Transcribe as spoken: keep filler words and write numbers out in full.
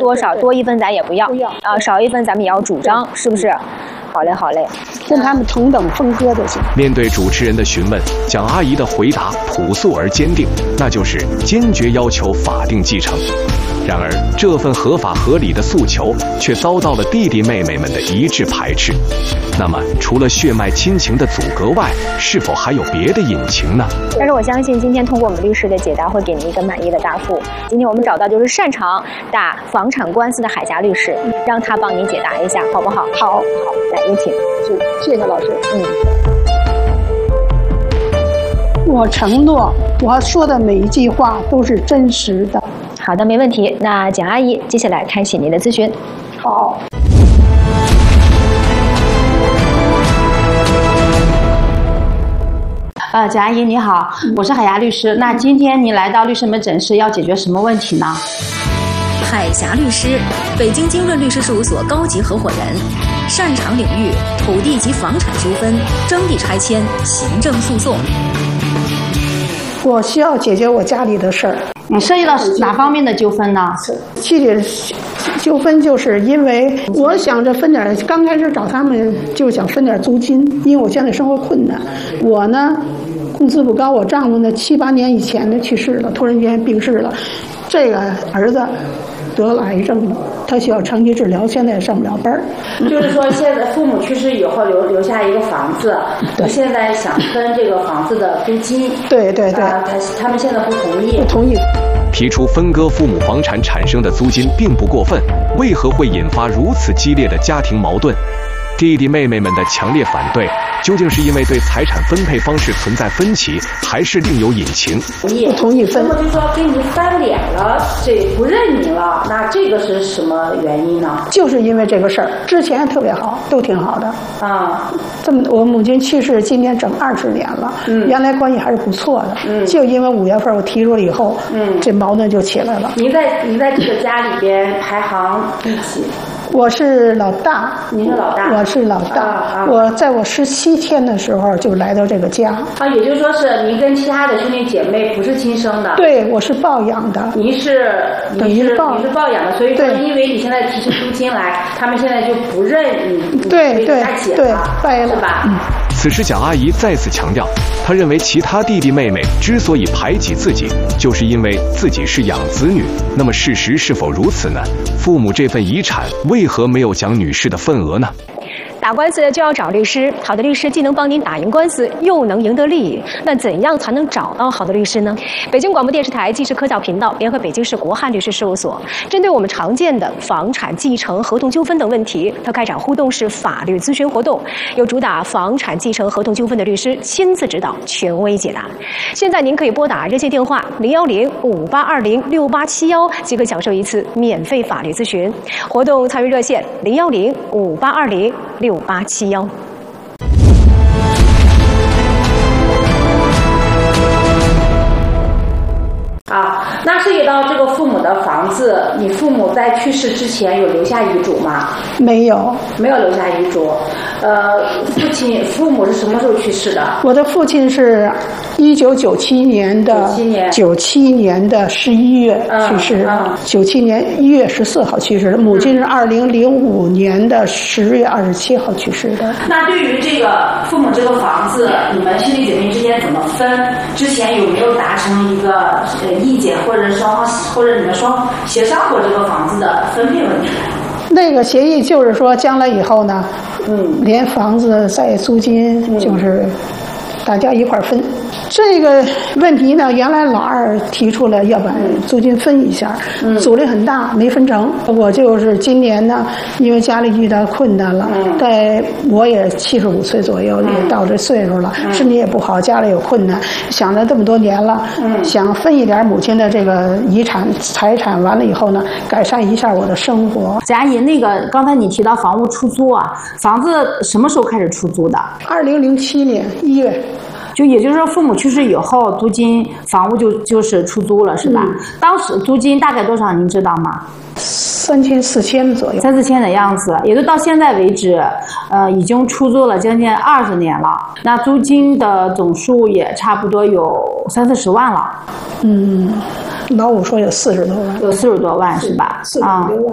多少多一分咱也不要， 不要啊，少一分咱们也要主张，是不是？好嘞，好嘞， 跟他们同等分割就行。 面对主持人的询问，蒋阿姨的回答朴素而坚定，那就是坚决要求法定继承。然而，这份合法合理的诉求却遭到了弟弟妹妹们的一致排斥。那么，除了血脉亲情的阻隔外，是否还有别的隐情呢？ 但是我相信，今天通过我们律师的解答，会给您一个满意的答复。今天我们找到就是擅长打房产官司的海峡律师，让他帮您解答一下，好不好？好，好，来，有请。 是，谢谢老师。 嗯。 我承诺，我说的每一句话都是真实的。 好的，没问题。那蒋阿姨，接下来开启您的咨询。 好。 呃，蒋阿姨你好，我是海峡律师。那今天你来到律师门诊是要解决什么问题呢？ 海峡律师，北京经润律师事务所高级合伙人，擅长领域土地及房产纠纷、征地拆迁、行政诉讼。 我需要解决我家里的事儿。 你涉及到哪方面的纠纷呢？ 具体的纠纷就是因为我想着分点，刚开始找他们就想分点租金，因为我现在生活困难。我呢，工资不高，我丈夫呢七八年以前呢去世了，突然间病逝了。这个儿子得了癌症了，他需要长期治疗，现在也上不了班儿。 就是说，现在父母去世以后留留下一个房子，你现在想分这个房子的租金。 对对对， 啊、他他们现在不同意。 不同意。 提出分割父母房产产生的租金并不过分，为何会引发如此激烈的家庭矛盾？弟弟妹妹们的强烈反对，究竟是因为对财产分配方式存在分歧，还是另有隐情？ 不同意分， 那么就说跟你翻脸了，这不认你了，那这个是什么原因呢？ 就是因为这个事儿，之前特别好，都挺好的啊。 这么，我母亲去世今年整二十年了，嗯，原来关系还是不错的，嗯，就因为五月份我提出了以后，嗯，这矛盾就起来了。 您在您在这个家里边排行第几？ 我是老大， 您是老大， 我是老大。 啊啊、 我在我十七天的时候就来到这个家。 啊，也就是说是您跟其他的兄弟姐妹不是亲生的。 对，我是抱养的。 您是等于是抱， 你是抱养的，所以说因为你现在提出租金来，他们现在就不认你， 对对对，掰了， 是吧？ 嗯。 此时，蒋阿姨再次强调，她认为其他弟弟妹妹之所以排挤自己，就是因为自己是养子女。那么，事实是否如此呢？父母这份遗产为何没有蒋女士的份额呢？ 打官司就要找律师，好的律师既能帮您打赢官司，又能赢得利益。那怎样才能找到好的律师呢？北京广播电视台纪实科教频道联合北京市国汉律师事务所，针对我们常见的房产继承、合同纠纷等问题，它开展互动式法律咨询活动，由主打房产继承、合同纠纷的律师亲自指导，权威解答。现在您可以拨打热线电话零幺零五八二零六八七幺，即可享受一次免费法律咨询。活动参与热线零幺零五八二零六八七幺。 啊，那涉及到这个父母的房子，你父母在去世之前有留下遗嘱吗？ 没有， 没有留下遗嘱。呃，父亲、父母是什么时候去世的？ 我的父亲是一九九七年的九七年的十一月去世，九七年一月十四号去世的。母亲是二零零五年的十月二十七号去世的。 那对于这个父母这个房子，你们兄弟姐妹之间怎么分？之前有没有达成一个呃意见，或者双方或者你们双协商过这个房子的分配问题？ 那个协议就是说，将来以后呢，嗯，连房子再租金就是大家一块儿分。这个问题呢，原来老二提出了要把租金分一下，嗯、阻力很大，没分成。我就是今年呢，因为家里遇到困难了，嗯、在我也七十五岁左右，嗯、也到这岁数了，嗯、身体也不好，家里有困难，想了这么多年了，嗯、想分一点母亲的这个遗产财产，完了以后呢，改善一下我的生活。 贾阿姨，那个刚才你提到房屋出租啊，房子什么时候开始出租的？ 二零零七年一月。 就也就是说，父母去世以后，租金房屋就就是出租了，是吧？嗯、当时租金大概多少，您知道吗？ 三千四千左右， 三四千的样子，也就到现在为止，呃，已经出租了将近二十年了。那租金的总数也差不多有三四十万了。 嗯。老五说有四十多万， 有四十多万是吧？ 四十六万。